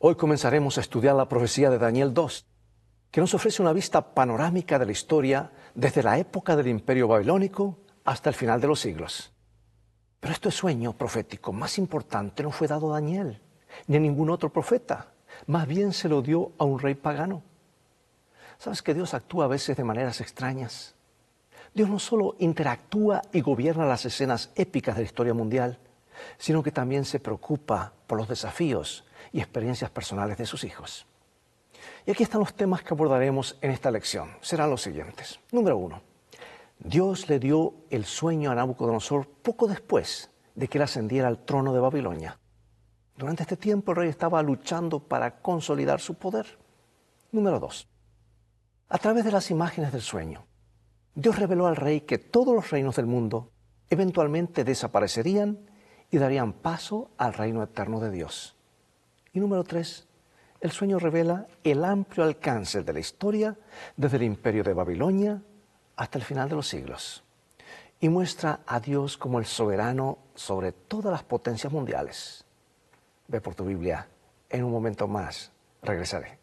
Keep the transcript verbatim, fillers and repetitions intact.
Hoy comenzaremos a estudiar la profecía de Daniel dos, que nos ofrece una vista panorámica de la historia desde la época del Imperio Babilónico hasta el final de los siglos. Pero este sueño profético más importante no fue dado a Daniel, ni a ningún otro profeta. Más bien se lo dio a un rey pagano. ¿Sabes que Dios actúa a veces de maneras extrañas? Dios no solo interactúa y gobierna las escenas épicas de la historia mundial, sino que también se preocupa por los desafíos y experiencias personales de sus hijos. Y aquí están los temas que abordaremos en esta lección. Serán los siguientes. Número uno. Dios le dio el sueño a Nabucodonosor poco después de que él ascendiera al trono de Babilonia. Durante este tiempo el rey estaba luchando para consolidar su poder. Número dos. A través de las imágenes del sueño, Dios reveló al rey que todos los reinos del mundo eventualmente desaparecerían y darían paso al reino eterno de Dios. Y número tres. El sueño revela el amplio alcance de la historia desde el imperio de Babilonia hasta el final de los siglos, y muestra a Dios como el soberano sobre todas las potencias mundiales. Ve por tu Biblia, en un momento más regresaré.